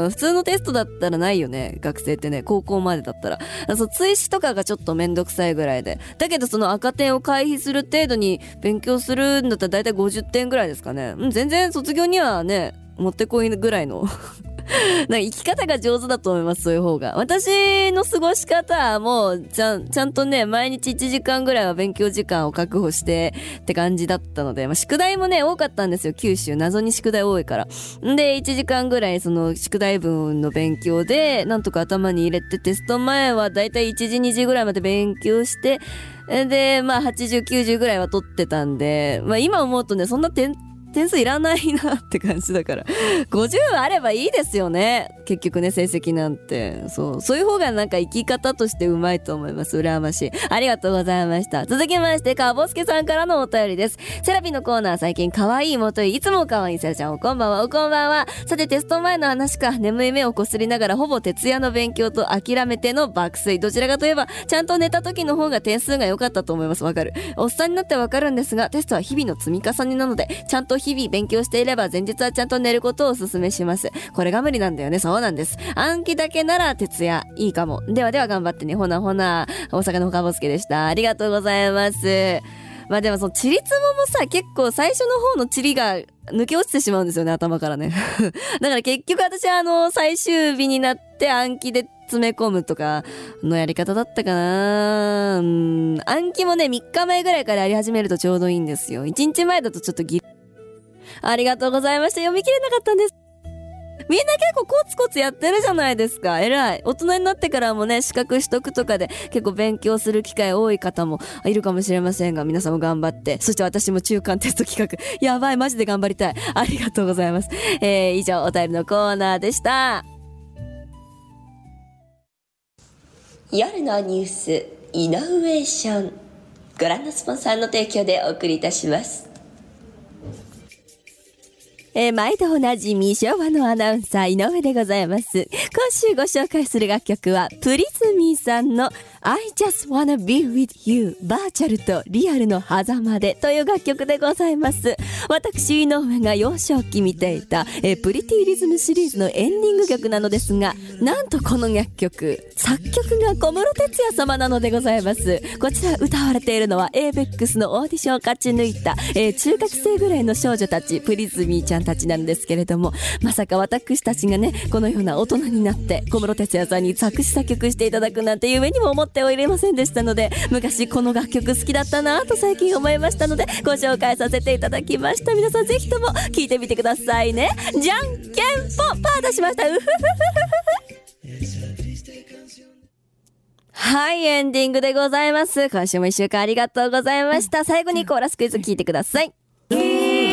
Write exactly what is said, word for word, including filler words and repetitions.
ん、普通のテストだったらないよね、学生ってね、高校までだったら。そう、追試とかがちょっとめんどくさいぐらいで。だけどその赤点を回避する程度に勉強するんだったらだいたいごじゅってんぐらいですかね。うん、全然卒業にはね、もってこいぐらいのなんか生き方が上手だと思います、そういう方が。私の過ごし方はもうちゃん、ちゃんとね、毎日いちじかんぐらいは勉強時間を確保してって感じだったので、まあ、宿題もね、多かったんですよ、九州。謎に宿題多いから。んで、いちじかんぐらいその宿題文の勉強で、なんとか頭に入れて、テスト前はだいたいいちじ、にじぐらいまで勉強して、で、まあはちじゅう、きゅうじゅうぐらいは取ってたんで、まあ今思うとね、そんな点、点数いらないなって感じだからごじゅうあればいいですよね、結局ね、成績なんて。そうそういう方がなんか生き方としてうまいと思います。羨ましい。ありがとうございました。続きましてかぼすけさんからのお便りです。セラピのコーナー、最近可愛い元いいつも可愛いセラちゃん、おこんばんは。おこんばんは。さてテスト前の話か。眠い目をこすりながらほぼ徹夜の勉強と諦めての爆睡。どちらかといえばちゃんと寝た時の方が点数が良かったと思います。わかる。おっさんになってわかるんですが、テストは日々の積み重ねなので、ちゃんと日々勉強していれば前日はちゃんと寝ることをお勧めします。これが無理なんだよね。そうなんです。暗記だけなら徹夜いいかも。ではでは頑張ってね。ほなほな。大阪のほかぼすけでした。ありがとうございます。まあでもそのチリツモもさ、結構最初の方のチリが抜け落ちてしまうんですよね、頭からね。だから結局私はあの最終日になって暗記で詰め込むとかのやり方だったかな。うん、暗記もねみっかまえぐらいからやり始めるとちょうどいいんですよ。いちにちまえだとちょっとギリ。ありがとうございました。読み切れなかったんです。みんな結構コツコツやってるじゃないですか。偉い。大人になってからもね、資格取得とかで結構勉強する機会多い方もいるかもしれませんが、皆さんも頑張って。そして私も中間テスト企画。やばい、マジで頑張りたい。ありがとうございます。えー、以上、お便りのコーナーでした。夜のニュース、イノベーション。ご覧のスポンサーの提供でお送りいたします。えー、毎度おなじみ昭和のアナウンサー井上でございます。今週ご紹介する楽曲はプリズミーさんの I just wanna be with you バーチャルとリアルの狭間でという楽曲でございます。私井上が幼少期見ていた、えー、プリティリズムシリーズのエンディング曲なのですが、なんとこの楽曲作曲が小室哲哉様なのでございます。こちら歌われているのは エーベックス のオーディションを勝ち抜いた、えー、中学生ぐらいの少女たちプリズミーちゃんたちなんですけれども、まさか私たちがねこのような大人になって小室哲哉さんに作詞作曲していただくなんて夢にも思っておりませんでしたので、昔この楽曲好きだったなと最近思いましたのでご紹介させていただきました。皆さんぜひとも聴いてみてくださいね。じゃんけんぽパー出しました。うふふふふ。はい、エンディングでございます。今週も一週間ありがとうございました。最後にコーラスクイズ聞いてください。